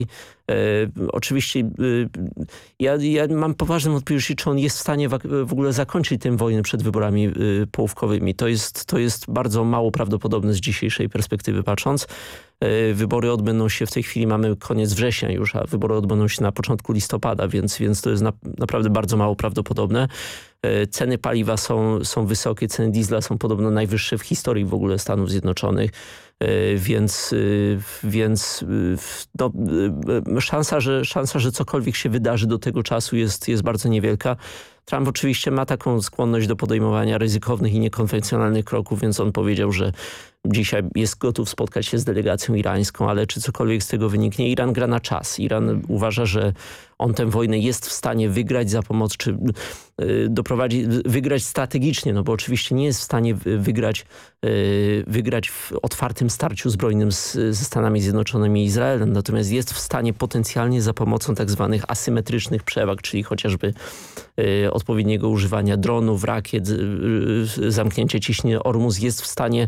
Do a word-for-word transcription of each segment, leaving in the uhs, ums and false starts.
E, oczywiście e, ja, ja mam poważne wątpliwości, czy on jest w stanie w, w ogóle zakończyć tę wojnę przed wyborami e, połówkowymi. To jest, to jest bardzo mało prawdopodobne z dzisiejszej perspektywy patrząc. E, wybory odbędą się, w tej chwili mamy koniec września już, a wybory odbędą się na początku listopada, więc, więc to jest na, naprawdę bardzo mało prawdopodobne. E, ceny paliwa są, są wysokie, ceny diesla są podobno najwyższe w historii w ogóle Stanów Zjednoczonych. Więc, więc no, szansa, że, szansa, że cokolwiek się wydarzy do tego czasu jest, jest bardzo niewielka. Trump oczywiście ma taką skłonność do podejmowania ryzykownych i niekonwencjonalnych kroków, więc on powiedział, że dzisiaj jest gotów spotkać się z delegacją irańską, ale czy cokolwiek z tego wyniknie? Iran gra na czas. Iran uważa, że on tę wojnę jest w stanie wygrać za pomocą, czy y, doprowadzić, wygrać strategicznie, no bo oczywiście nie jest w stanie wygrać, y, wygrać w otwartym starciu zbrojnym z, ze Stanami Zjednoczonymi i Izraelem, natomiast jest w stanie potencjalnie za pomocą tak zwanych asymetrycznych przewag, czyli chociażby y, odpowiedniego używania dronów, rakiet, y, y, zamknięcia ciśnienia Ormus, jest w stanie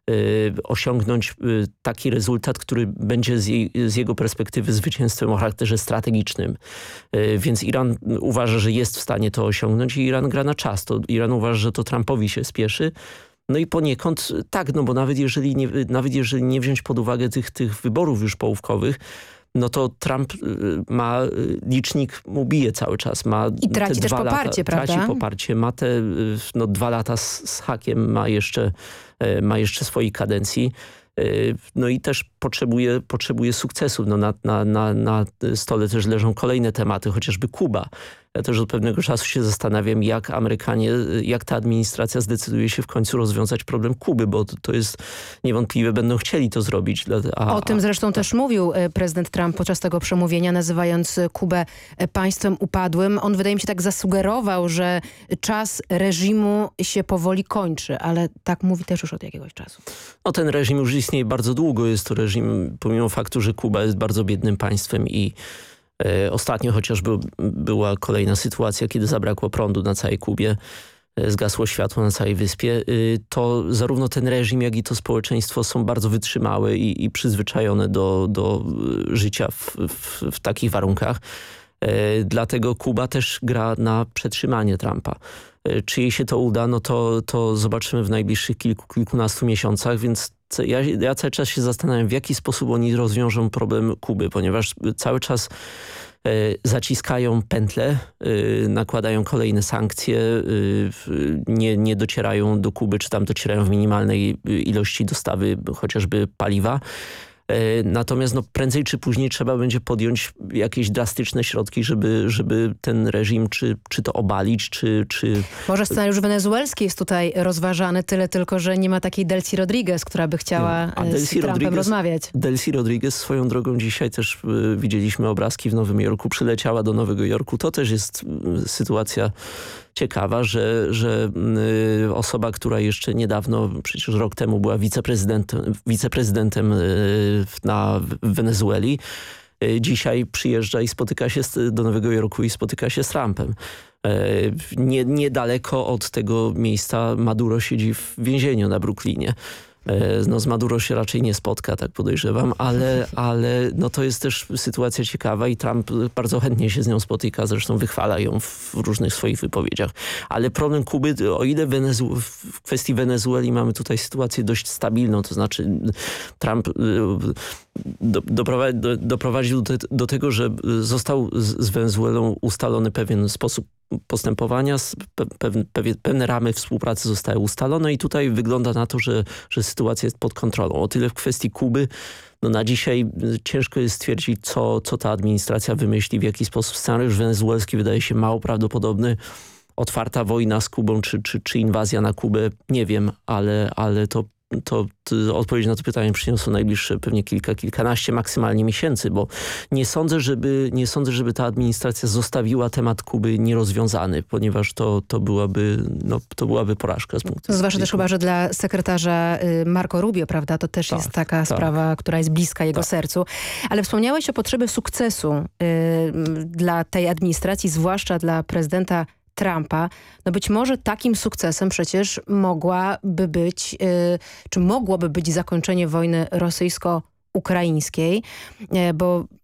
Y, osiągnąć y, taki rezultat, który będzie z, jej, z jego perspektywy zwycięstwem o charakterze strategicznym. Y, więc Iran uważa, że jest w stanie to osiągnąć i Iran gra na czas. To Iran uważa, że to Trumpowi się spieszy. No i poniekąd tak, no bo nawet jeżeli nie, nawet jeżeli nie wziąć pod uwagę tych, tych wyborów już połówkowych, no to Trump ma, licznik mu bije cały czas. Ma I traci te też dwa poparcie, lata, prawda? Traci poparcie, ma te no, dwa lata z, z hakiem, ma jeszcze, ma jeszcze swojej kadencji. No i też potrzebuje, potrzebuje sukcesów. No na, na, na, na stole też leżą kolejne tematy, chociażby Kuba. Ja też od pewnego czasu się zastanawiam, jak Amerykanie, jak ta administracja zdecyduje się w końcu rozwiązać problem Kuby, bo to, to jest niewątpliwe, będą chcieli to zrobić. A, o tym zresztą a, też mówił prezydent Trump podczas tego przemówienia, nazywając Kubę państwem upadłym. On, wydaje mi się, tak zasugerował, że czas reżimu się powoli kończy, ale tak mówi też już od jakiegoś czasu. No ten reżim już istnieje bardzo długo. Jest to reżim, pomimo faktu, że Kuba jest bardzo biednym państwem i ostatnio chociażby była kolejna sytuacja, kiedy zabrakło prądu na całej Kubie, zgasło światło na całej wyspie, to zarówno ten reżim, jak i to społeczeństwo są bardzo wytrzymałe i, i przyzwyczajone do, do życia w, w, w takich warunkach. Dlatego Kuba też gra na przetrzymanie Trumpa. Czy jej się to uda, no to, to zobaczymy w najbliższych kilku, kilkunastu miesiącach, więc ja, ja cały czas się zastanawiam, w jaki sposób oni rozwiążą problem Kuby, ponieważ cały czas e, zaciskają pętle, e, nakładają kolejne sankcje, e, nie, nie docierają do Kuby, czy tam docierają w minimalnej ilości dostawy chociażby paliwa. Natomiast no, prędzej czy później trzeba będzie podjąć jakieś drastyczne środki, żeby, żeby ten reżim czy, czy to obalić, czy, czy... Może scenariusz wenezuelski jest tutaj rozważany, tyle tylko, że nie ma takiej Delcy Rodriguez, która by chciała A z Trumpem Rodriguez, rozmawiać. Delcy Rodriguez swoją drogą dzisiaj też y, widzieliśmy obrazki w Nowym Jorku, przyleciała do Nowego Jorku. To też jest y, sytuacja ciekawa, że, że y, osoba, która jeszcze niedawno, przecież rok temu była wiceprezydentem, wiceprezydentem y, na Wenezueli, y, dzisiaj przyjeżdża i spotyka się z, do Nowego Jorku i spotyka się z Trumpem. Y, nie, niedaleko od tego miejsca Maduro siedzi w więzieniu na Brooklynie. No z Maduro się raczej nie spotka, tak podejrzewam, ale, ale no to jest też sytuacja ciekawa i Trump bardzo chętnie się z nią spotyka, zresztą wychwala ją w różnych swoich wypowiedziach. Ale problem Kuby, o ile Wenezu- w kwestii Wenezueli mamy tutaj sytuację dość stabilną, to znaczy Trump do, doprowadzi, do, doprowadził do, do tego, że został z, z Wenezuelą ustalony pewien sposób postępowania, pewne, pewne ramy współpracy zostały ustalone i tutaj wygląda na to, że, że sytuacja jest pod kontrolą. O tyle w kwestii Kuby, no na dzisiaj ciężko jest stwierdzić, co, co ta administracja wymyśli, w jaki sposób. Scenariusz wenezuelski wydaje się mało prawdopodobny. Otwarta wojna z Kubą, czy, czy, czy inwazja na Kubę, nie wiem, ale, ale to To, to odpowiedź na to pytanie przyniosło najbliższe pewnie kilka, kilkanaście maksymalnie miesięcy, bo nie sądzę, żeby, nie sądzę, żeby ta administracja zostawiła temat Kuby nierozwiązany, ponieważ to, to, byłaby, no, to byłaby porażka z punktu widzenia. Zwłaszcza też chyba, że dla sekretarza Marco Rubio, prawda, to też tak, jest taka tak. sprawa, która jest bliska jego tak. sercu. Ale wspomniałeś o potrzebie sukcesu y, dla tej administracji, zwłaszcza dla prezydenta Trumpa. No być może takim sukcesem przecież mogłaby być, yy, czy mogłoby być zakończenie wojny rosyjsko-ukraińskiej, yy, bo